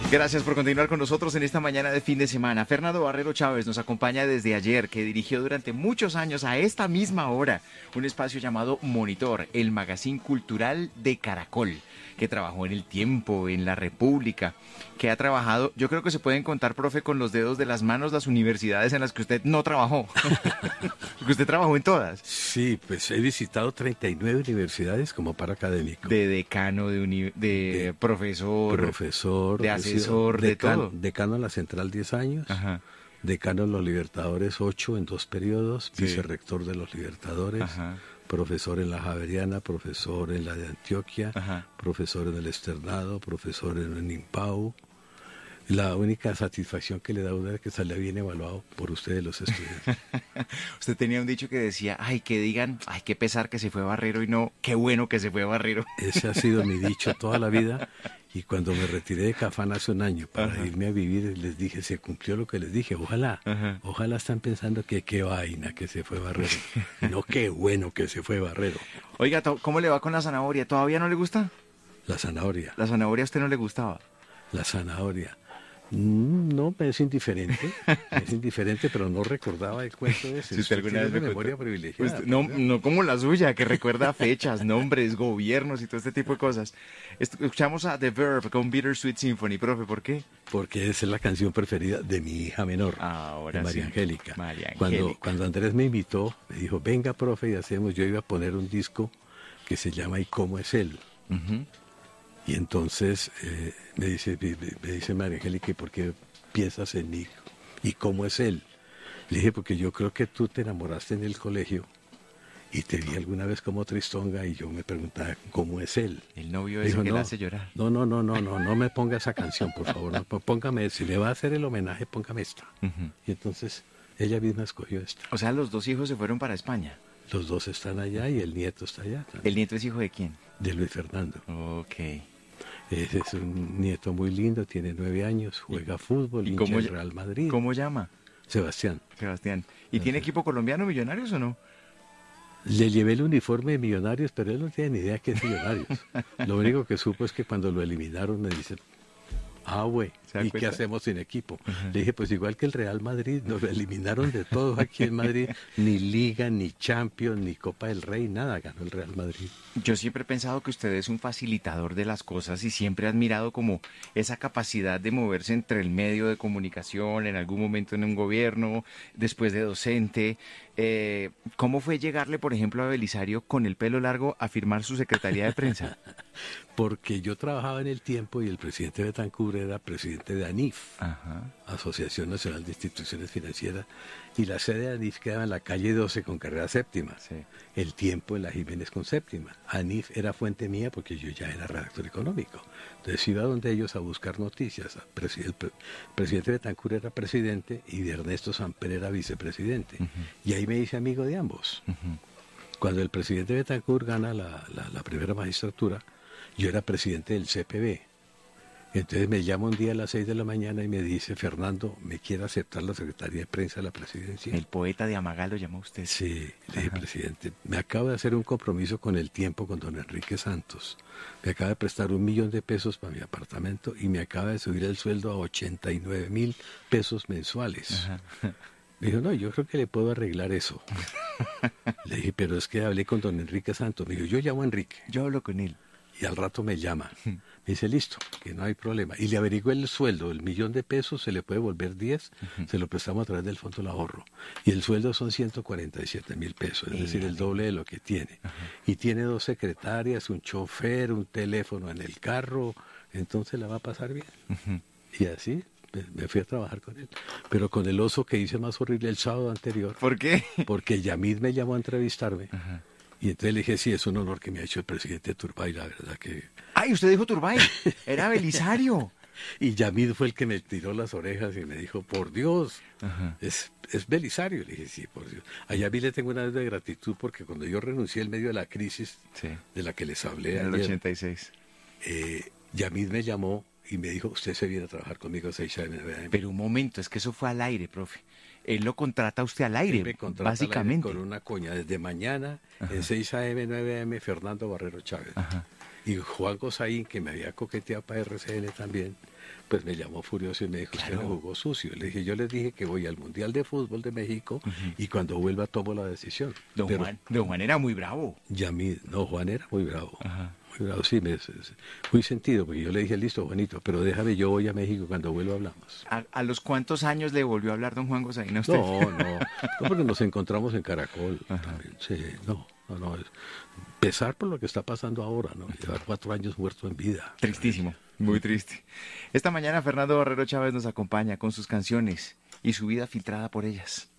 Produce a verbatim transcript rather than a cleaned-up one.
Gracias por continuar con nosotros en esta mañana de fin de semana. Fernando Barrero Chávez nos acompaña desde ayer, que dirigió durante muchos años a esta misma hora un espacio llamado Monitor, el magazine cultural de Caracol, que trabajó en El Tiempo, en La República, que ha trabajado, yo creo que se pueden contar, profe, con los dedos de las manos las universidades en las que usted no trabajó, porque usted trabajó en todas. Sí, pues he visitado treinta y nueve universidades como par académico. De decano, de, uni- de, de profesor, profesor, de asesor, de decan, todo. Decano en la Central diez años, Ajá. decano en los Libertadores ocho en dos periodos, Sí. vicerrector de los Libertadores, Ajá. profesor en la Javeriana, profesor en la de Antioquia, Ajá. profesor en el Externado, profesor en el Impau. La única satisfacción que le da a uno es que sale bien evaluado por ustedes los estudiantes. Usted tenía un dicho que decía, ay, que digan, ay, qué pesar que se fue Barrero y no, qué bueno que se fue Barrero. Ese ha sido mi dicho toda la vida. Y cuando me retiré de Cafán hace un año para Ajá. irme a vivir, les dije, se cumplió lo que les dije. Ojalá, Ajá. ojalá están pensando que qué vaina que se fue Barrero. No, qué bueno que se fue Barrero. Oiga, to- ¿cómo le va con la zanahoria? ¿Todavía no le gusta? La zanahoria, La zanahoria a usted no le gustaba. la zanahoria. Mm, No, me es indiferente, me es indiferente, pero no recordaba el cuento ese. Si usted alguna vez tiene me una memoria contó. privilegiada. Usted- no, ¿verdad? no como la suya, que recuerda fechas, nombres, gobiernos y todo este tipo de cosas. Est- Escuchamos a The Verve con Bittersweet Symphony, profe, ¿por qué? Porque esa es la canción preferida de mi hija menor, Ahora de María sí. Angélica. María Cuando, Angélica. cuando Andrés me invitó, me dijo, venga, profe, y hacemos, yo iba a poner un disco que se llama ¿Y cómo es él? Ujú. Y entonces eh, me dice me, me dice María Angélica, ¿y por qué piensas en mí? ¿Y cómo es él? Le dije, porque yo creo que tú te enamoraste en el colegio y te vi alguna vez como Tristonga y yo me preguntaba, ¿cómo es él? El novio Me ese dijo, que no, le hace llorar. no, no, no, no, no, no me ponga esa canción, por favor. No, pó- póngame, si le va a hacer el homenaje, póngame esta. Ujú. Y entonces ella misma escogió esta. O sea, los dos hijos se fueron para España. Los dos están allá y el nieto está allá también, ¿El nieto es hijo de quién? de Luis Fernando. Ok. Ese es un nieto muy lindo, tiene nueve años, juega fútbol, ¿Y hincha cómo del ll- Real Madrid. ¿Cómo llama? Sebastián. Sebastián. ¿Y tiene equipo colombiano, Millonarios o no? Le llevé el uniforme de Millonarios, pero él no tiene ni idea que es Millonarios. Lo único que supo es que cuando lo eliminaron me dice, ah, güey, ¿Se da ¿y qué cuenta? hacemos sin equipo? Le dije, pues igual que el Real Madrid, nos lo eliminaron de todos aquí en Madrid, ni Liga, ni Champions, ni Copa del Rey, nada ganó el Real Madrid. Yo siempre he pensado que usted es un facilitador de las cosas y siempre he admirado como esa capacidad de moverse entre el medio de comunicación, en algún momento en un gobierno, después de docente. Eh, ¿Cómo fue llegarle, por ejemplo, a Belisario con el pelo largo a firmar su secretaría de prensa? Porque yo trabajaba en El Tiempo y el presidente Betancur era presidente de ANIF, Ajá. Asociación Nacional de Instituciones Financieras, y la sede de ANIF quedaba en la calle doce con carrera séptima. Sí. El Tiempo en la Jiménez con séptima. ANIF era fuente mía porque yo ya era redactor económico. Entonces iba donde ellos a buscar noticias. El presi- el pre- presidente Betancur era presidente y de Ernesto Samper era vicepresidente. Ujú. Y ahí me hice amigo de ambos. Ujú. Cuando el presidente Betancur gana la, la, la primera magistratura, yo era presidente del C P B. Entonces me llama un día a las seis de la mañana y me dice, Fernando, ¿me quiere aceptar la Secretaría de Prensa de la Presidencia? El poeta de Amagal lo llamó usted. Sí, le dije, Ajá. presidente, me acabo de hacer un compromiso con El Tiempo, con don Enrique Santos. Me acaba de prestar un millón de pesos para mi apartamento y me acaba de subir el sueldo a ochenta y nueve mil pesos mensuales. Ajá. Me dijo, no, yo creo que le puedo arreglar eso. Le dije, pero es que hablé con don Enrique Santos. Me dijo, yo llamo a Enrique. Yo hablo con él. Y al rato me llama. Me dice, listo, que no hay problema. Y le averigué el sueldo, el millón de pesos se le puede volver diez, Ujú. se lo prestamos a través del Fondo del Ahorro. Y el sueldo son ciento cuarenta y siete mil pesos, es decir, el doble de lo que tiene. Ajá. Y tiene dos secretarias, un chofer, un teléfono en el carro, entonces la va a pasar bien. Ujú. Y así me, me fui a trabajar con él. Pero con el oso que hice más horrible el sábado anterior, ¿Por qué? porque Yamid me llamó a entrevistarme. Ajá. Y entonces le dije, sí, es un honor que me ha hecho el presidente Turbay, la verdad que... ¡Ay, usted dijo Turbay! Era Belisario. Y Yamid fue el que me tiró las orejas y me dijo, por Dios, Ajá. es, es Belisario. Le dije, sí, por Dios. A Yamid le tengo una deuda de gratitud porque cuando yo renuncié en medio de la crisis Sí. de la que les hablé En el ayer, ochenta y seis. eh, Yamid me llamó y me dijo, usted se viene a trabajar conmigo a seis A M, nueve A M. Pero un momento, es que eso fue al aire, profe. Él lo contrata a usted al aire, Él me contrata al aire básicamente. con una coña desde mañana Ajá. en seis A M, nueve A M, Fernando Barrero Chávez. Ajá. Y Juan Gosaín, que me había coqueteado para R C N también, pues me llamó furioso y me dijo, Claro. usted no jugó sucio. Le dije, yo les dije que voy al Mundial de Fútbol de México uh-huh. y cuando vuelva tomo la decisión. Don Pero Juan, don Juan era muy bravo. Ya mí, no, Juan era muy bravo. Ajá. Muy bravo, sí, me, es, es, muy sentido, porque yo le dije, listo, Juanito, pero déjame, yo voy a México, cuando vuelva hablamos. ¿A, a los cuántos años le volvió a hablar don Juan Gosaín a usted? No, no, no, porque nos encontramos en Caracol también, sí, no, no, no, es pesar por lo que está pasando ahora, ¿no? Llevar cuatro años muerto en vida. Tristísimo, muy triste. Esta mañana Fernando Barrero Chávez nos acompaña con sus canciones y su vida filtrada por ellas.